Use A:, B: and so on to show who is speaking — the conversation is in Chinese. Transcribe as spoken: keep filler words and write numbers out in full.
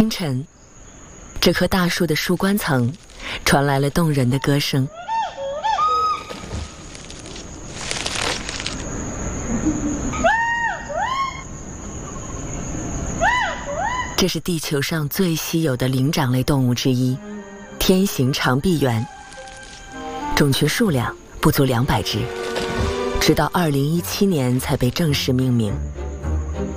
A: 清晨，这棵大树的树冠层传来了动人的歌声。这是地球上最稀有的灵长类动物之一——天行长臂猿，种群数量不足两百只，直到二零一七年才被正式命名。